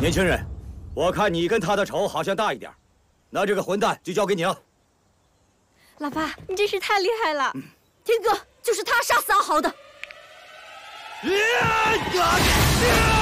年轻人，我看你跟他的仇好像大一点，那这个混蛋就交给你了。 老爸，你真是太厉害了！天哥，就是他杀死阿豪的。